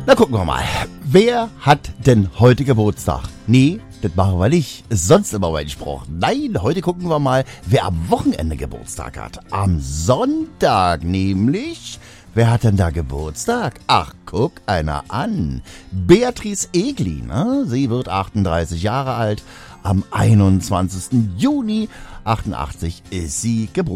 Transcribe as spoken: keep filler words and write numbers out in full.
Na, gucken wir mal. Wer hat denn heute Geburtstag? Nee, das machen wir nicht. Ist sonst immer mein Spruch. Nein, heute gucken wir mal, wer am Wochenende Geburtstag hat. Am Sonntag nämlich. Wer hat denn da Geburtstag? Ach, guck einer an. Beatrice Egli, ne? Sie wird achtunddreißig Jahre alt. Am einundzwanzigsten Juni achtundachtzig ist sie geboren.